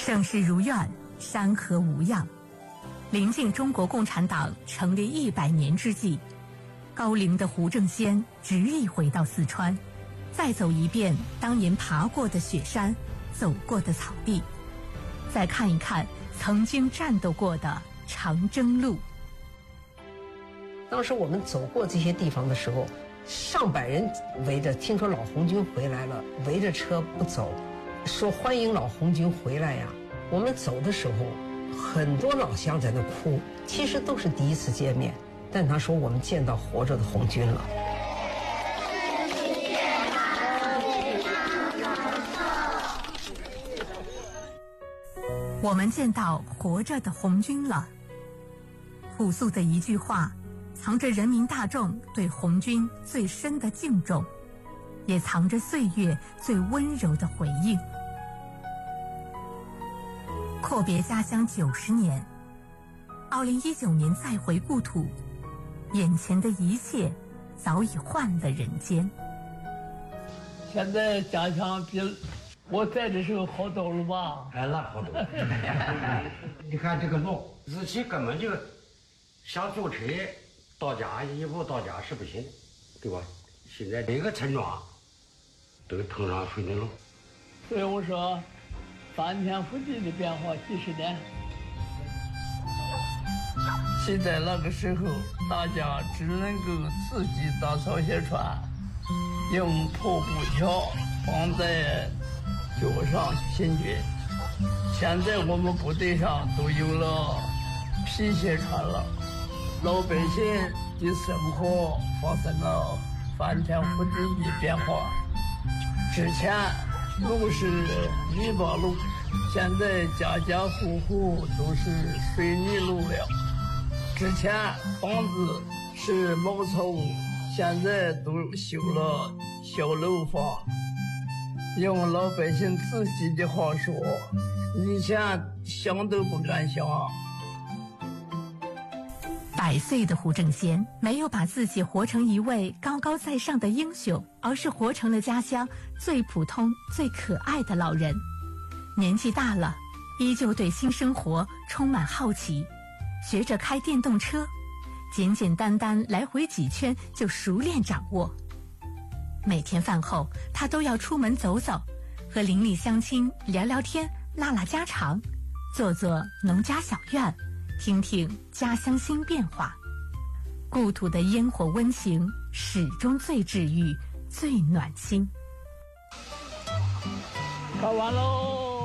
盛世如愿，山河无恙。临近中国共产党成立100年之际，高龄的胡正先执意回到四川，再走一遍当年爬过的雪山，走过的草地，再看一看曾经战斗过的长征路。 当时我们走过这些地方的时候，上百人围着，听说老红军回来了，围着车不走，说欢迎老红军回来呀。我们走的时候，很多老乡在那哭，其实都是第一次见面，但他说我们见到活着的红军了。 我们见到活着的红军了。朴素的一句话，藏着人民大众对红军最深的敬重，也藏着岁月最温柔的回应。阔别家乡90年，2019年再回故土，眼前的一切早已换了人间。 现在家乡比我在的时候好多了吧？ 哎，那好多。你看这个路，日期根本就想坐车到家，一步到家是不行，对吧？现在每个村庄都通上水泥路。 所以我说，翻天覆地的变化几十年。现在那个时候，大家只能够自己打造些船，用破布条绑在脚上行军。现在我们部队上都有了皮鞋船了，老百姓的生活发生了翻天覆地的变化。之前路是泥巴路，现在家家户户都是水泥路了。之前房子是茅草屋，现在都修了小楼房。用老百姓自己的话说，以前想都不敢想。 100岁的胡正先没有把自己活成一位高高在上的英雄，而是活成了家乡最普通最可爱的老人。年纪大了，依旧对新生活充满好奇，学着开电动车，简简单单来回几圈就熟练掌握。每天饭后他都要出门走走，和邻里乡亲聊聊天，拉拉家常，做做农家小院，听听家乡新变化。故土的烟火温情始终最治愈最暖心。 看完喽。